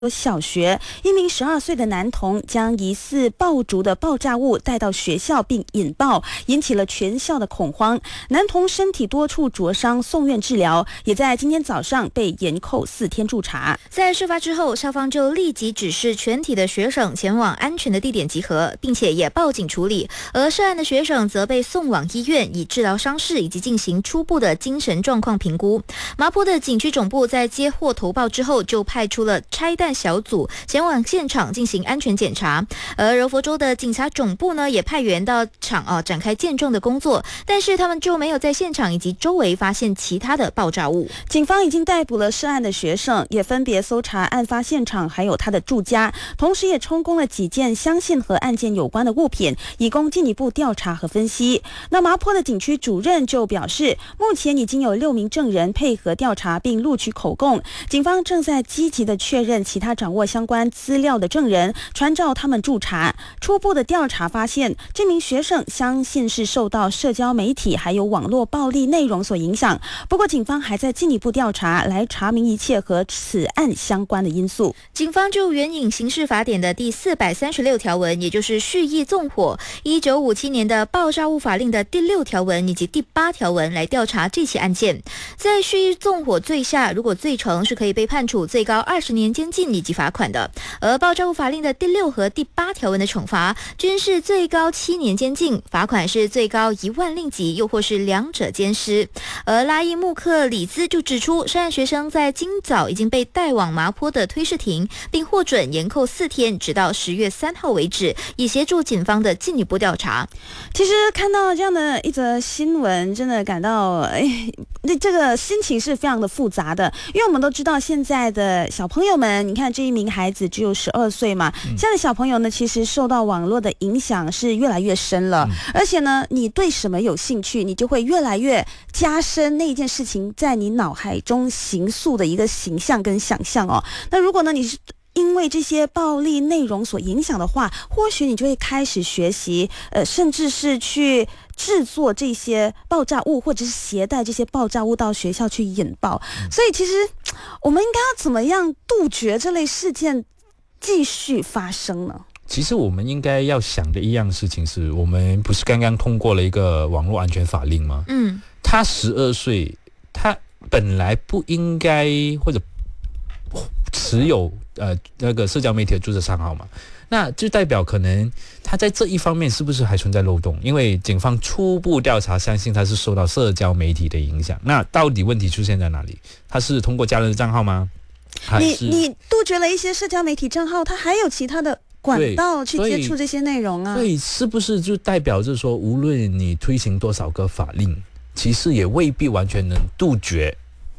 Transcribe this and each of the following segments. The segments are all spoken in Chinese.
小学，一名12岁的男童将疑似爆竹的爆炸物带到学校并引爆，引起了全校的恐慌。男童身体多处灼伤，送院治疗，也在今天早上被延扣4天驻查。 在事发之后，校方就立即指示全体的学生前往安全的地点集合，并且也报警处理。而涉案的学生则被送往医院，以治疗伤势以及进行初步的精神状况评估。麻坡的警区总部在接获投报之后，就派出了拆弹小组前往现场进行安全检查，而柔佛州的警察总部呢也派员到场展开见证的工作，但是他们就没有在现场以及周围发现其他的爆炸物。 警方已经逮捕了涉案的学生，也分别搜查案发现场还有他的住家，同时也充公了几件相信和案件有关的物品，以供进一步调查和分析。那麻坡的警区主任就表示，目前已经有6名证人配合调查并录取口供，警方正在积极的确认其他掌握相关资料的证人，传召他们驻查。初步的调查发现，这名学生相信是受到社交媒体还有网络暴力内容所影响，不过警方还在进一步调查，来查明一切和此案相关的因素。 警方就援引刑事法典的第436条文，也就是蓄意纵火，1957年的爆炸物法令的第6条文以及第8条文来调查这起案件。在蓄意纵火罪下，如果罪成是可以被判处最高20年监禁以及罚款的，而爆炸物法令的第6和第8条文的惩罚均是最高7年监禁，罚款是最高1万令吉，又或是两者兼施。而拉伊穆克里兹就指出，涉案学生在今早已经被带往麻坡的推事庭，并获准延扣4天，直到10月3号为止，以协助警方的进一步调查。 其实看到这样的一则新闻，真的感到这个心情是非常的复杂的，因为我们都知道现在的小朋友们，你看这一名孩子只有12岁嘛，现在的小朋友呢，其实受到网络的影响是越来越深了，而且呢，你对什么有兴趣，你就会越来越加深那一件事情在你脑海中形塑的一个形象跟想象哦。那如果呢，你是因为这些暴力内容所影响的话，或许你就会开始学习，甚至是去制作这些爆炸物，或者是携带这些爆炸物到学校去引爆。所以其实我们应该要怎么样杜绝这类事件继续发生呢？ 其实我们应该要想的一样事情是，我们不是刚刚通过了一个网络安全法令吗？他12岁，他本来不应该或者持有那个社交媒体的注册账号嘛，那就代表可能他在这一方面是不是还存在漏洞？因为警方初步调查相信他是受到社交媒体的影响。那到底问题出现在哪里？他是通过家人的账号吗？ 你杜绝了一些社交媒体账号，他还有其他的管道去接触这些内容啊？ 对，是不是就代表着说，无论你推行多少个法令，其实也未必完全能杜绝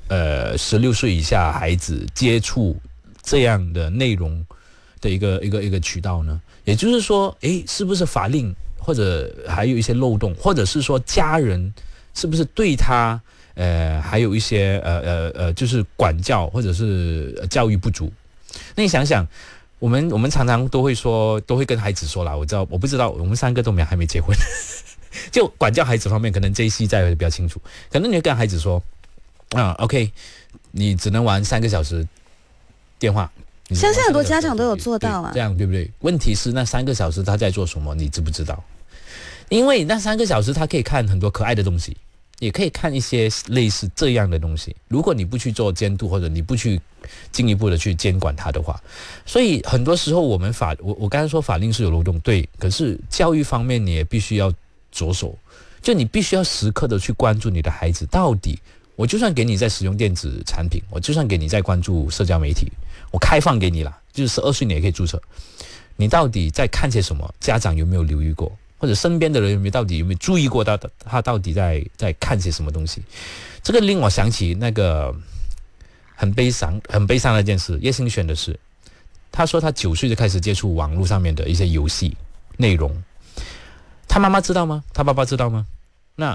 16岁以下孩子接触这样的内容的一个渠道呢？也就是说，是不是法令或者还有一些漏洞，或者是说家人是不是对他还有一些就是管教或者是教育不足？那你想想，我们常常都会跟孩子说啦，我不知道，我们3个都还没结婚，就管教孩子方面，可能 JC 在会比较清楚。可能你会跟孩子说，OK， 你只能玩3个小时电话。 相信很多家长都有做到啊， 这样对不对？问题是那3个小时他在做什么，你知不知道？因为那3个小时他可以看很多可爱的东西，也可以看一些类似这样的东西。如果你不去做监督，或者你不去进一步的去监管他的话，所以很多时候我刚才说法令是有漏洞，对，可是教育方面你也必须要着手，就你必须要时刻的去关注你的孩子到底。我就算给你在使用电子产品，我就算给你在关注社交媒体，我开放给你了，就是12岁你也可以注册。你到底在看些什么？家长有没有留意过？或者身边的人到底有没有注意过他到底在看些什么东西？这个令我想起那个很悲伤的一件事，叶欣璇的事。他说他9岁就开始接触网络上面的一些游戏内容，他妈妈知道吗？他爸爸知道吗？那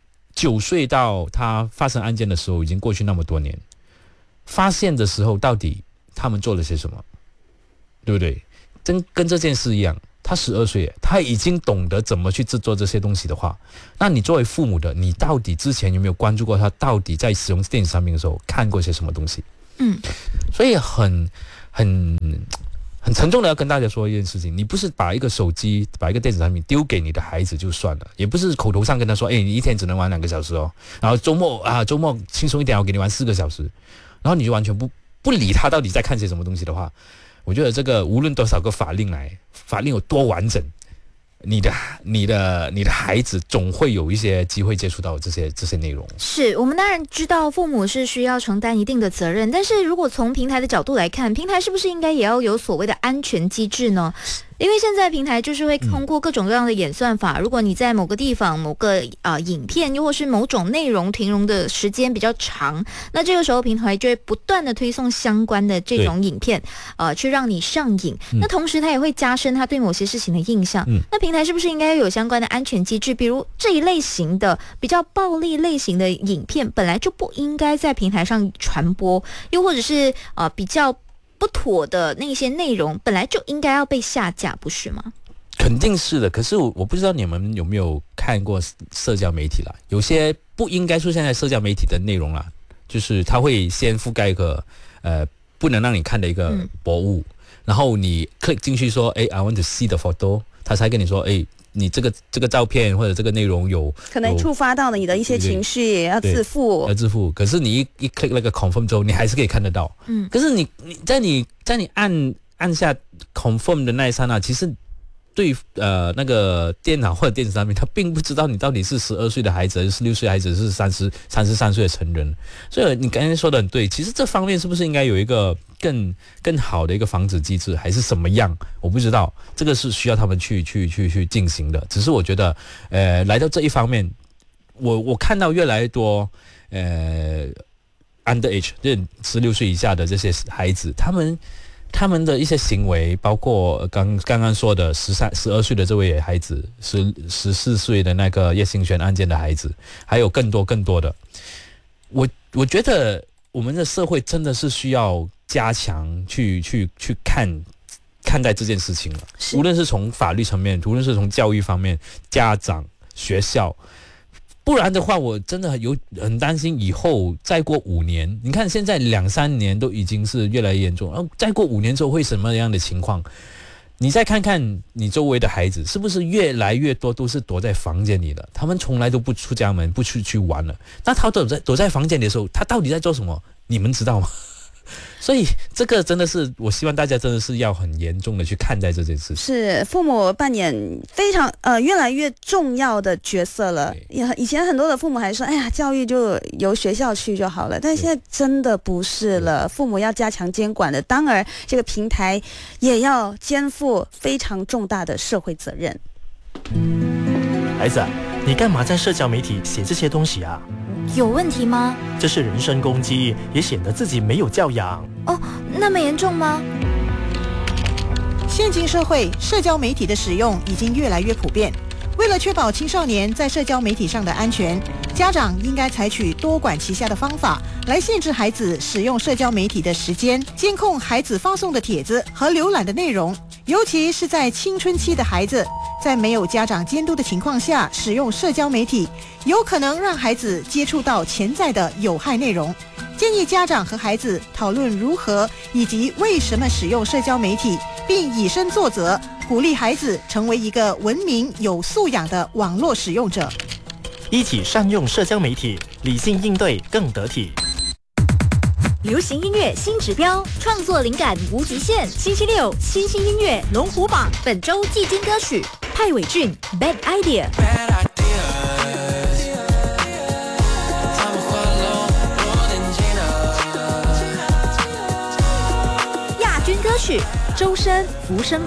9岁到他发生案件的时候已经过去那么多年，发现的时候到底他们做了些什么，对不对？跟这件事一样，他12岁，他已经懂得怎么去制作这些东西的话，那你作为父母的，你到底之前有没有关注过他到底在使用电子产品的时候看过些什么东西？所以很很沉重的要跟大家说一件事情，你不是把一个手机、把一个电子产品丢给你的孩子就算了，也不是口头上跟他说，你一天只能玩2个小时哦，然后周末轻松一点，我给你玩4个小时，然后你就完全不理他到底在看些什么东西的话，我觉得这个无论多少个法令有多完整，你的孩子总会有一些机会接触到这些内容。 是我们当然知道父母是需要承担一定的责任，但是如果从平台的角度来看，平台是不是应该也要有所谓的安全机制呢？因为现在平台就是会通过各种各样的演算法，如果你在某个地方某个影片又或是某种内容停容的时间比较长，那这个时候平台就会不断的推送相关的这种影片去让你上瘾，那同时它也会加深他对某些事情的印象。那平台是不是应该有相关的安全机制，比如这一类型的比较暴力类型的影片本来就不应该在平台上传播，又或者是比较不妥的那些内容本来就应该要被下架，不是吗？ 肯定是的，可是我不知道你们有没有看过社交媒体啦，有些不应该出现在社交媒体的内容啦，就是它会先覆盖一个不能让你看的一个博物，然后你 click 进去说I want to see the photo， 它才跟你说你这个照片或者这个内容可能触发到了你的一些情绪，要自负。可是你一 click 那个 confirm 之后，你还是可以看得到。可是你在你按下 confirm 的那一刹那，其实对那个电脑或者电子产品，他并不知道你到底是12岁的孩子，还是16岁的孩子，是33岁的成人。所以你刚才说的很对，其实这方面是不是应该有一个更好的一个防止机制，还是什么样？我不知道，这个是需要他们去进行的。只是我觉得，来到这一方面，我看到越来越多underage 就是16岁以下的这些孩子，他们的一些行为，包括刚刚说的12岁的这位孩子，14岁的那个叶兴轩案件的孩子，还有更多的，我觉得我们的社会真的是需要加强去看待这件事情了。无论是从法律层面，无论是从教育方面，家长、学校。不然的话，我真的很担心以后再过5年，你看现在2-3年都已经是越来越严重，然后再过5年之后会什么样的情况？你再看看你周围的孩子，是不是越来越多都是躲在房间里了？他们从来都不出家门，不去玩了。那他躲在房间里的时候，他到底在做什么？你们知道吗？所以这个真的是，我希望大家真的是要很严重的去看待这件事情。是父母扮演非常越来越重要的角色了。以前很多的父母还说，哎呀，教育就由学校去就好了，但现在真的不是了，父母要加强监管的。当然，这个平台也要肩负非常重大的社会责任。 孩子，你干嘛在社交媒体写这些东西啊？ 有问题吗？ 这是人身攻击，也显得自己没有教养。 那么严重吗？ 现今社会，社交媒体的使用已经越来越普遍。为了确保青少年在社交媒体上的安全，家长应该采取多管齐下的方法来限制孩子使用社交媒体的时间，监控孩子发送的帖子和浏览的内容，尤其是在青春期的孩子，在没有家长监督的情况下使用社交媒体，有可能让孩子接触到潜在的有害内容。建议家长和孩子讨论如何以及为什么使用社交媒体，并以身作则，鼓励孩子成为一个文明有素养的网络使用者。 一起善用社交媒体，理性应对更得体。 流行音乐新指标，创作灵感无极限。星期六，新兴音乐龙虎榜，本周季军歌曲派伟俊 Bad Idea。亚军歌曲周深浮生梦。